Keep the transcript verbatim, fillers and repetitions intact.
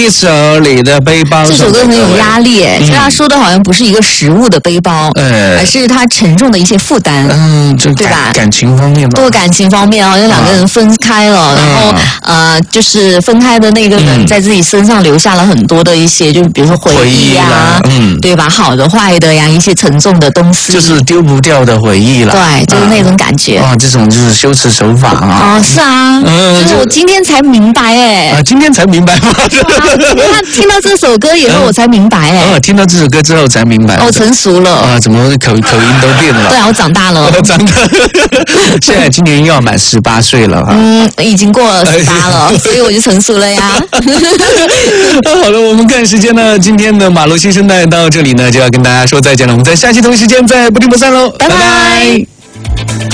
手里的背包。 这首歌很有压力诶，其实他说的好像不是一个实物的背包， 呃， 而是他沉重的一些负担， 嗯，就对吧？ 感情方面嘛， 多感情方面啊，因为两个人分开了，然后呃，就是分开的那个人在自己身上留下了很多的一些，就是比如说回忆啊，嗯，对吧？好的、坏的呀，一些沉重的东西， 就是丢不掉的回忆了。 对，就是那种感觉。 啊，这种就是修辞手法啊。 哦，是啊，嗯，就是我今天才明白哎。 啊，今天才明白吗？ 他听到这首歌以后，我才明白哎。 哦，听到这首歌之后才明白。 哦，成熟了。 啊，怎么口口音都变了？ 对啊，我长大了。 长大，现在今年又要满十八岁了哈。 嗯，已经过了十八了，所以我就成熟了呀。 好了，我们看时间呢，今天的马路新生代到这里呢，就要跟大家说再见了。我们在下期同一时间再不听不散喽， 拜拜。